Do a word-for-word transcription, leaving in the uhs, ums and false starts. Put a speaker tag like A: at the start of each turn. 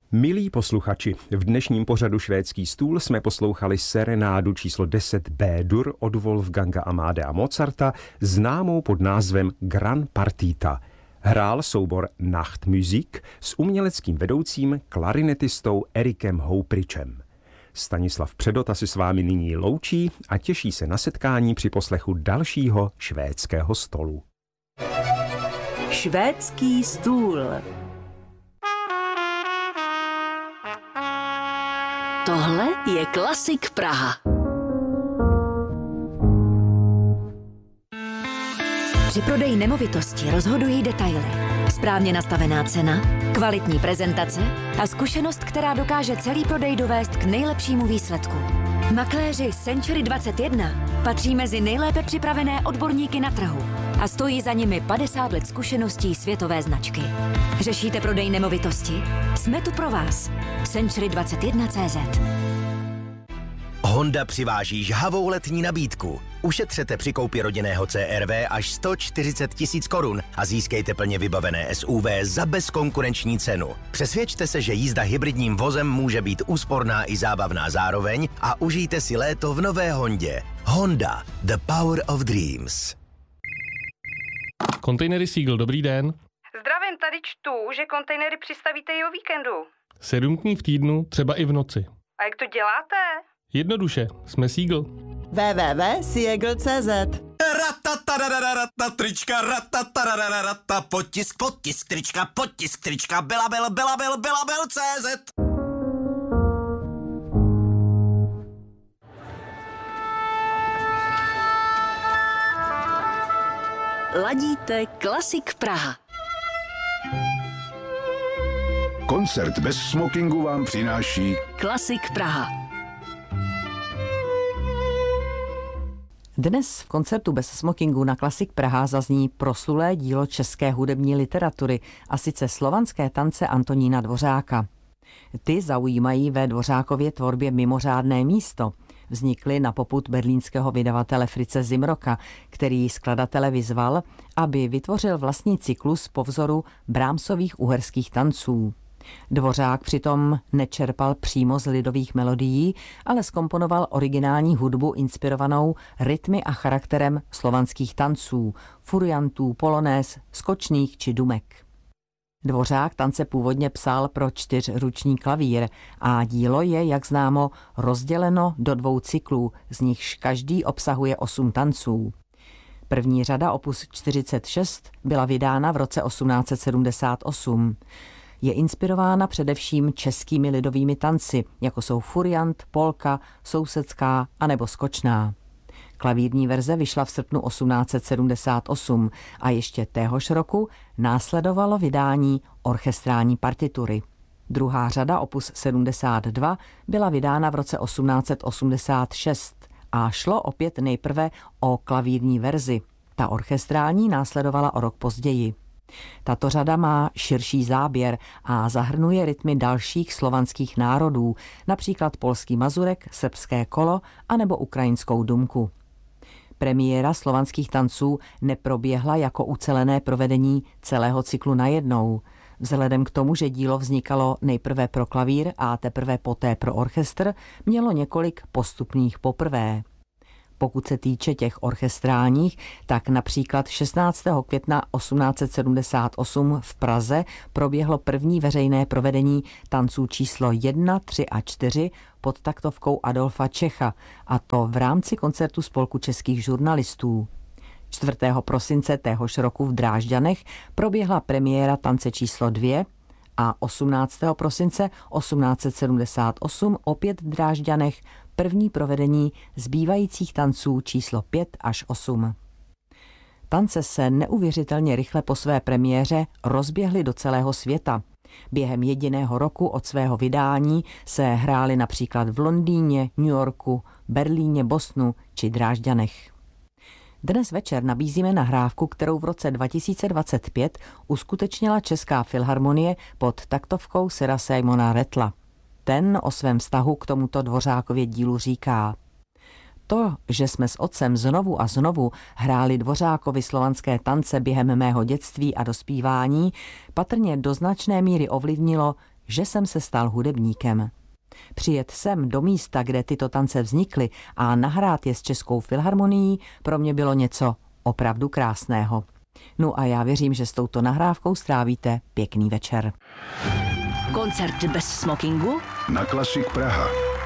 A: Milí posluchači, v dnešním pořadu Švédský stůl jsme poslouchali serenádu číslo deset B-dur od Wolfganga Amadea Mozarta, známou pod názvem Gran Partita. Hrál soubor Nachtmusik s uměleckým vedoucím klarinetistou Erikem Houpričem. Stanislav Předota si s vámi nyní loučí a těší se na setkání při poslechu dalšího švédského stolu.
B: Švédský stůl. Tohle je Klasik Praha.
C: Při prodeji nemovitosti rozhodují detaily. Správně nastavená cena, kvalitní prezentace a zkušenost, která dokáže celý prodej dovést k nejlepšímu výsledku. Makléři Century dvacet jedna patří mezi nejlépe připravené odborníky na trhu a stojí za nimi padesát let zkušeností světové značky. Řešíte prodej nemovitosti? Jsme tu pro vás. Century dvacet jedna tečka cé zet.
D: Honda přiváží žhavou letní nabídku. Ušetřete při koupi rodinného C R V až sto čtyřicet tisíc korun a získejte plně vybavené S U V za bezkonkurenční cenu. Přesvědčte se, že jízda hybridním vozem může být úsporná i zábavná zároveň a užijte si léto v nové Hondě. Honda, the power of dreams.
E: Kontejnery Siegl, dobrý den.
F: Zdravím, tady čtu, že kontejnery přistavíte i o víkendu.
E: Sedm dní v týdnu, třeba i v noci.
F: A jak to děláte?
E: Jednoduše, jsme Siegl.
G: w w w tečka siegl tečka cé zet.
H: Ratatarararata, trička, ratatarararata, potisk, potisk, trička, potisk, trička, Belabil, Belabil, Belabil, cé zet.
B: Ladíte Klasik Praha.
I: Koncert bez smokingu vám přináší
B: Klasik Praha.
G: Dnes v koncertu bez smokingu na Klasik Praha zazní proslulé dílo české hudební literatury, a sice Slovanské tance Antonína Dvořáka. Ty zaujímají ve Dvořákově tvorbě mimořádné místo. Vznikly na popud berlínského vydavatele Fritze Zimroka, který skladatele vyzval, aby vytvořil vlastní cyklus po vzoru Brahmsových uherských tanců. Dvořák přitom nečerpal přímo z lidových melodií, ale zkomponoval originální hudbu inspirovanou rytmy a charakterem slovanských tanců, furiantů, polonés, skočných či dumek. Dvořák tance původně psal pro čtyřruční klavír a dílo je, jak známo, rozděleno do dvou cyklů, z nichž každý obsahuje osm tanců. První řada opus čtyřicet šest byla vydána v roce osmnáct set sedmdesát osm. Je inspirována především českými lidovými tanci, jako jsou furiant, polka, sousedská anebo skočná. Klavírní verze vyšla v srpnu osmnáct set sedmdesát osm a ještě téhož roku následovalo vydání orchestrální partitury. Druhá řada opus sedmdesát dva byla vydána v roce osmnáct set osmdesát šest a šlo opět nejprve o klavírní verzi. Ta orchestrální následovala o rok později. Tato řada má širší záběr a zahrnuje rytmy dalších slovanských národů, například polský mazurek, srbské kolo anebo ukrajinskou dumku. Premiéra slovanských tanců neproběhla jako ucelené provedení celého cyklu najednou. Vzhledem k tomu, že dílo vznikalo nejprve pro klavír a teprve poté pro orchestr, mělo několik postupných poprvé. Pokud se týče těch orchestrálních, tak například šestnáctého května osmnáct set sedmdesát osm v Praze proběhlo první veřejné provedení tanců číslo jedna, tři a čtyři pod taktovkou Adolfa Čecha, a to v rámci koncertu Spolku českých žurnalistů. čtvrtého prosince téhož roku v Drážďanech proběhla premiéra tance číslo dvě a osmnáctého prosince osmnáct set sedmdesát osm opět v Drážďanech první provedení zbývajících tanců číslo pět až osm. Tance se neuvěřitelně rychle po své premiéře rozběhly do celého světa. Během jediného roku od svého vydání se hrály například v Londýně, New Yorku, Berlíně, Bostonu či Drážďanech. Dnes večer nabízíme nahrávku, kterou v roce dva tisíce dvacet pět uskutečnila Česká filharmonie pod taktovkou Sira Simona Rattla. Ten o svém vztahu k tomuto Dvořákově dílu říká: To, že jsme s otcem znovu a znovu hráli Dvořákovi slovanské tance během mého dětství a dospívání, patrně do značné míry ovlivnilo, že jsem se stal hudebníkem. Přijet sem do místa, kde tyto tance vznikly a nahrát je s Českou filharmonií pro mě bylo něco opravdu krásného. No a já věřím, že s touto nahrávkou strávíte pěkný večer.
B: Koncert bez smokingu?
I: Na Klasik Praha.